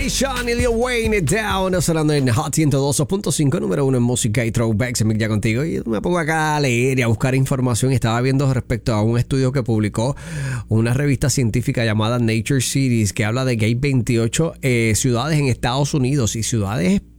Temptation y Lil Wayne Down, sonando en Hot 102.5, número 1 en música y throwbacks. Ya contigo, y me pongo acá a leer y a buscar información. Estaba viendo respecto a un estudio que publicó una revista científica llamada Nature Cities, que habla de que hay 28 ciudades en Estados Unidos y ciudades